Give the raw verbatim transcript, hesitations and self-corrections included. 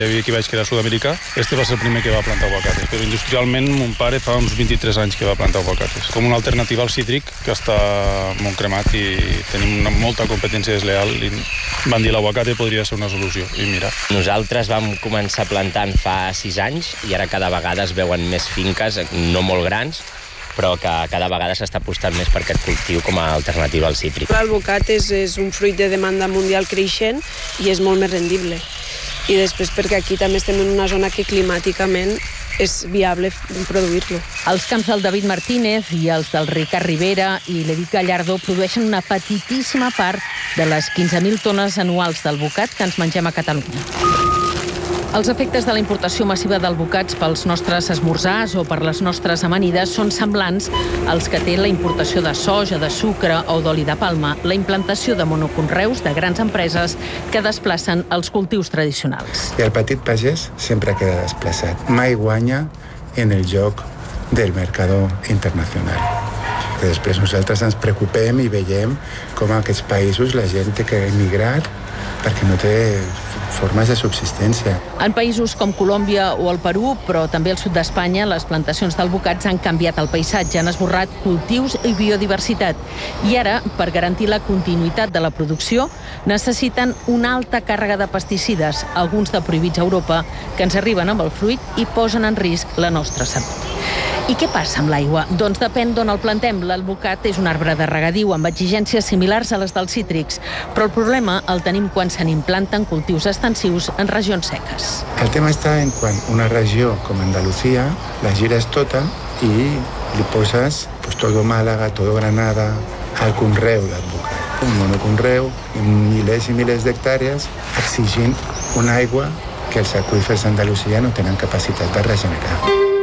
Hi havia qui vaig quedar sud-americà, este va ser el primer que va plantar aguacates, però industrialment mon pare fa uns vint-i-tres anys que va plantar aguacates, com una alternativa al cítric que està molt cremat i tenim una molta competència desleal i van dir l'aguacate podria ser una solució, i mira. Nosaltres vam començar plantant fa sis anys i ara cada vegada es veuen més finques, no molt grans, però que cada vegada s'està apostant més per aquest cultiu com a alternativa al cítric. L'alvocat és, és un fruit de demanda mundial creixent i és molt més rendible. I després perquè aquí també estem en una zona que climàticament és viable produir-lo. Els camps del David Martínez i els del Ricard Rivera i l'Edith Gallardo produeixen una petitíssima part de les quinze mil tones anuals d'alvocat que ens mengem a Catalunya. Els efectes de la importació massiva d'alvocats pels nostres esmorzars o per les nostres amanides són semblants als que té la importació de soja, de sucre o d'oli de palma, la implantació de monoconreus de grans empreses que desplacen els cultius tradicionals. I el petit pagès sempre queda desplaçat. Mai guanya en el joc del mercador internacional. Que després nosaltres ens preocupem i veiem com a aquests països la gent té que emigrar perquè no té formes de subsistència. En països com Colòmbia o el Perú, però també al sud d'Espanya, les plantacions d'alvocats han canviat el paisatge, han esborrat cultius i biodiversitat. I ara, per garantir la continuïtat de la producció, necessiten una alta càrrega de pesticides, alguns de prohibits a Europa, que ens arriben amb el fruit i posen en risc la nostra salut. I què passa amb l'aigua? Doncs depèn d'on el plantem. L'alvocat és un arbre de regadiu amb exigències similars a les dels cítrics, però el problema el tenim quan se n'implanten cultius extensius en regions seques. El tema està en quan una regió com Andalucía la gires tota i li poses pues, todo Málaga, todo Granada, al conreu d'alvocat. Un monoconreu, milers i milers d'hectàrees, exigint una aigua que els aqüífers d'Andalusia no tenen capacitat de regenerar.